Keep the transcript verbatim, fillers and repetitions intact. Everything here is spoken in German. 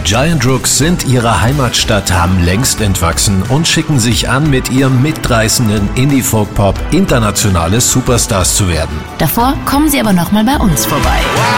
Giant Rooks sind ihrer Heimatstadt Hamm längst entwachsen und schicken sich an, mit ihrem mitreißenden Indie-Folk-Pop internationale Superstars zu werden. Davor kommen sie aber nochmal bei uns vorbei.